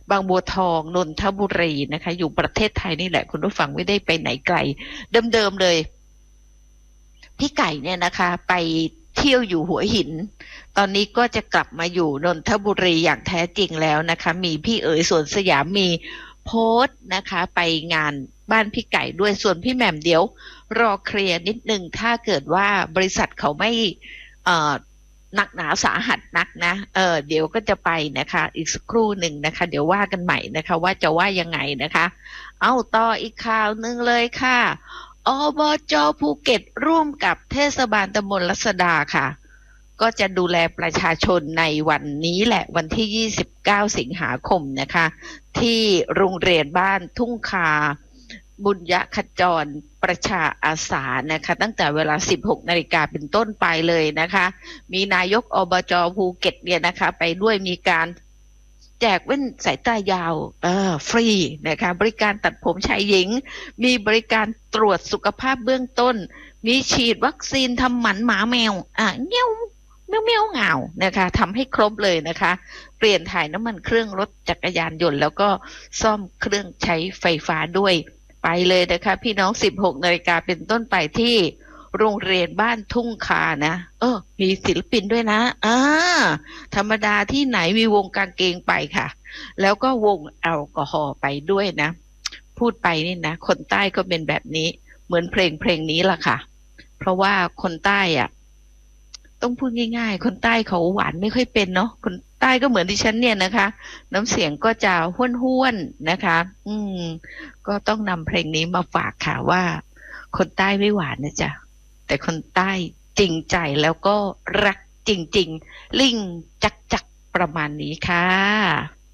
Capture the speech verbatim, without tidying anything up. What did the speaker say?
บางบัวทองนนทบุรีนะคะอยู่ประเทศไทยนี่แหละคุณผู้ฟังไม่ได้ไปไหนไกลเดิมๆเลยพี่ไก่เนี่ยนะคะไปเที่ยวอยู่หัวหินตอนนี้ก็จะกลับมาอยู่นนทบุรีอย่างแท้จริงแล้วนะคะมีพี่เอ๋ยสวนสยามมีโพสต์นะคะไปงานบ้านพี่ไก่ด้วยส่วนพี่แหม่มเดี๋ยวรอเคลียร์นิดนึงถ้าเกิดว่าบริษัทเขาไม่เอ่อหนักหนาสาหัสนักนะเออเดี๋ยวก็จะไปนะคะอีกสักครู่หนึ่งนะคะเดี๋ยวว่ากันใหม่นะคะว่าจะว่ายังไงนะคะเอาต่ออีกข่าวหนึ่งเลยค่ะอบจ.ภูเก็ตร่วมกับเทศบาลตำบลรัศดาค่ะก็จะดูแลประชาชนในวันนี้แหละวันที่ยี่สิบเก้าสิงหาคมนะคะที่โรงเรียนบ้านทุ่งคาบุญยขจรประชาอาสานะคะตั้งแต่เวลา สิบหกนาฬิกาเป็นต้นไปเลยนะคะมีนายกอบจ.ภูเก็ตเนี่ยนะคะไปด้วยมีการแจกแว่นสายตายาวเออฟรีนะคะบริการตัดผมชายหญิงมีบริการตรวจสุขภาพเบื้องต้นมีฉีดวัคซีนทำหมันหมาแมวอ่ะเงี้ยวเมียวเมียวเหงานะคะทำให้ครบเลยนะคะเปลี่ยนถ่ายน้ำมันเครื่องรถจักรยานยนต์แล้วก็ซ่อมเครื่องใช้ไฟฟ้าด้วยไปเลยนะคะพี่น้องสิบหกนาฬิกาเป็นต้นไปที่โรงเรียนบ้านทุ่งคานะเออมีศิลปินด้วยนะอ่าธรรมดาที่ไหนมีวงกางเกงไปค่ะแล้วก็วงแอลกอฮอล์ไปด้วยนะพูดไปนี่นะคนใต้ก็เป็นแบบนี้เหมือนเพลงเพลงนี้ล่ะค่ะเพราะว่าคนใต้อ่ะต้องพูดง่ายๆคนใต้เขาหวานไม่ค่อยเป็นเนาะคนใต้ก็เหมือนดิฉันเนี่ยนะคะน้ำเสียงก็จะห้วนๆนะคะอืมก็ต้องนำเพลงนี้มาฝากค่ะว่าคนใต้ไม่หวานนะจ๊ะแต่คนใต้จริงใจแล้วก็รักจริงๆลิ่งจักจักประมาณนี้ค่ะ